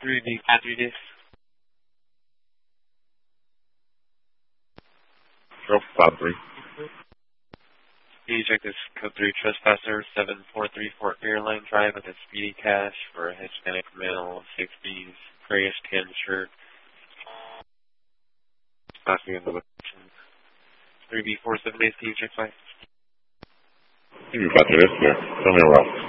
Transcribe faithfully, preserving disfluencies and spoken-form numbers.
three B five three days. Go five three. Can you check this code three trespasser seven four three four Airline Drive with a speedy cache for a Hispanic male, sixties, grayish tan shirt. Asking in the location. three B four seven days, can you check flight? three B five three days, yeah. Tell me a route.